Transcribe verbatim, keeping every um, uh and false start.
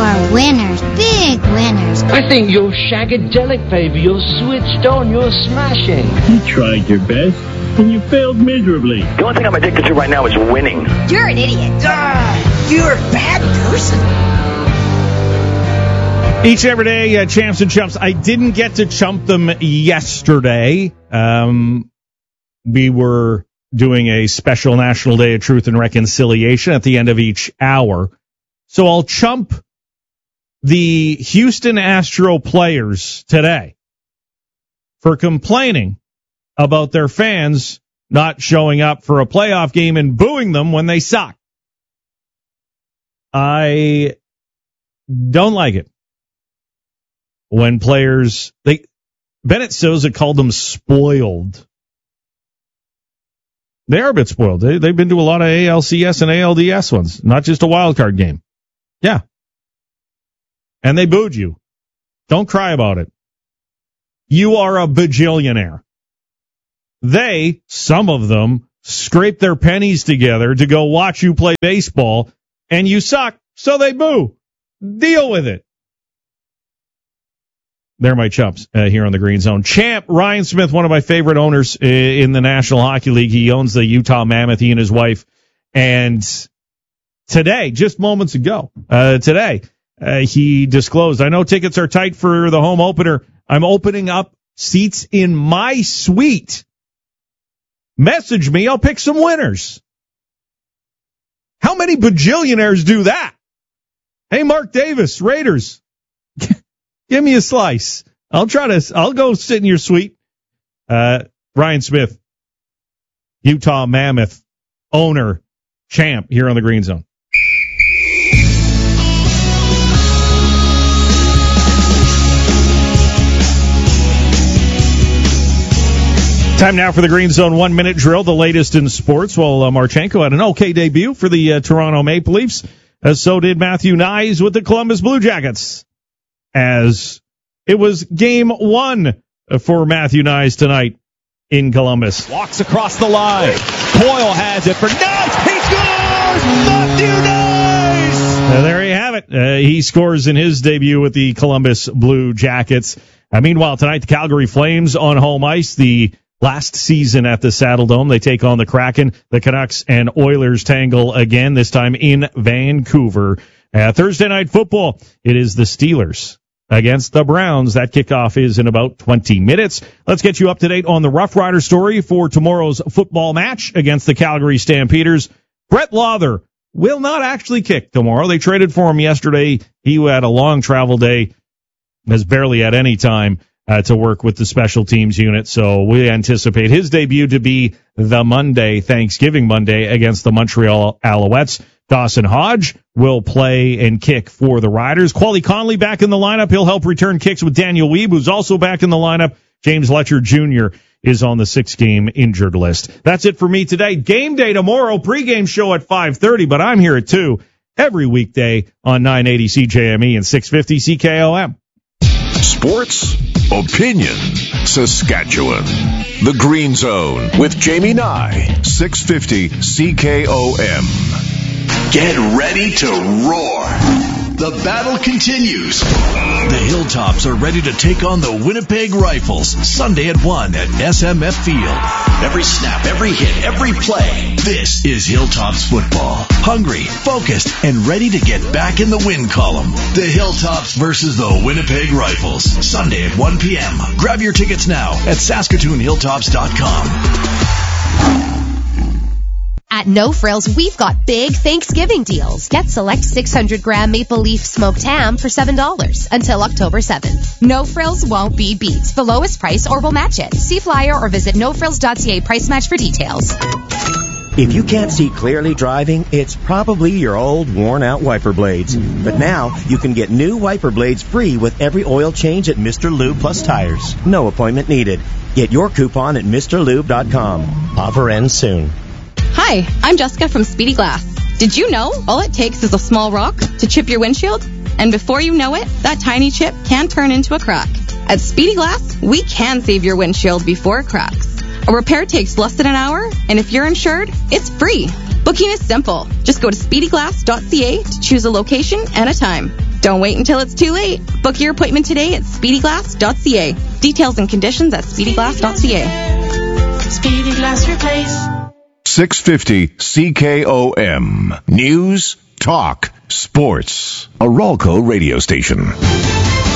are winners, big winners. I think you're shagadelic, baby. You're switched on. You're smashing. You tried your best, and you failed miserably. The only thing I'm addicted to right now is winning. You're an idiot. Ah, you're a bad person. Each and every day, uh, champs and chumps. I didn't get to chump them yesterday. Um, we were doing a special National Day of Truth and Reconciliation at the end of each hour. So I'll chump the Houston Astro players today for complaining about their fans not showing up for a playoff game and booing them when they suck. I don't like it when players, they, Bennett Sousa called them spoiled. They are a bit spoiled. They, they've been to a lot of A L C S and A L D S ones, not just a wild card game. Yeah. And they booed you. Don't cry about it. You are a bajillionaire. They, some of them, scrape their pennies together to go watch you play baseball, and you suck, so they boo. Deal with it. They're my chumps uh, here on the Green Zone. Champ, Ryan Smith, one of my favorite owners in the National Hockey League. He owns the Utah Mammoth, he and his wife. And today, just moments ago, uh, today, uh, he disclosed, I know tickets are tight for the home opener. I'm opening up seats in my suite. Message me, I'll pick some winners. How many bajillionaires do that? Hey, Mark Davis, Raiders. Give me a slice. I'll try to, I'll go sit in your suite. Uh, Ryan Smith, Utah Mammoth owner, champ here on the Green Zone. Time now for the Green Zone one-minute drill, the latest in sports. Well, uh, Marchenko had an okay debut for the uh, Toronto Maple Leafs, as so did Matthew Knies with the Columbus Blue Jackets. As it was game one for Matthew Knies tonight in Columbus. Walks across the line. Coyle has it for Knies. He scores! Matthew Knies! Uh, there you have it. Uh, he scores in his debut with the Columbus Blue Jackets. Uh, meanwhile, tonight, the Calgary Flames on home ice. The last season at the Saddle Dome, they take on the Kraken. The Canucks and Oilers tangle again, this time in Vancouver. Uh, Thursday night football, it is the Steelers against the Browns. That kickoff is in about twenty minutes. Let's get you up to date on the Rough Rider story for tomorrow's football match against the Calgary Stampeders. Brett Lawther will not actually kick tomorrow. They traded for him yesterday. He had a long travel day, has barely had any time uh, to work with the special teams unit. So we anticipate his debut to be the Monday, Thanksgiving Monday, against the Montreal Alouettes. Dawson Hodge will play and kick for the Riders. Quali Conley back in the lineup. He'll help return kicks with Daniel Weeb, who's also back in the lineup. James Letcher Junior is on the six-game injured list. That's it for me today. Game day tomorrow. Pre-game show at five thirty, but I'm here at two every weekday on nine eighty C J M E and six fifty C K O M. Sports, opinion, Saskatchewan. The Green Zone with Jamie Nye, six fifty C K O M. Get ready to roar. The battle continues. The Hilltops are ready to take on the Winnipeg Rifles Sunday at one at S M F Field. Every snap, every hit, every play. This is Hilltops football. Hungry, focused, and ready to get back in the win column. The Hilltops versus the Winnipeg Rifles. Sunday at one p.m. Grab your tickets now at Saskatoon Hilltops dot com. At No Frills, we've got big Thanksgiving deals. Get select six hundred gram Maple Leaf smoked ham for seven dollars until October seventh. No Frills won't be beat. The lowest price or we'll match it. See flyer or visit no frills dot c a price match for details. If you can't see clearly driving, it's probably your old worn-out wiper blades. But now, you can get new wiper blades free with every oil change at Mister Lube Plus Tires. No appointment needed. Get your coupon at Mr Lube dot com. Offer ends soon. Hi, I'm Jessica from Speedy Glass. Did you know all it takes is a small rock to chip your windshield? And before you know it, that tiny chip can turn into a crack. At Speedy Glass, we can save your windshield before it cracks. A repair takes less than an hour, and if you're insured, it's free. Booking is simple. Just go to speedy glass dot c a to choose a location and a time. Don't wait until it's too late. Book your appointment today at speedy glass dot c a. Details and conditions at speedy glass dot c a. Speedy Glass Replace. six fifty C K O M. News, talk, sports. A Ralco radio station.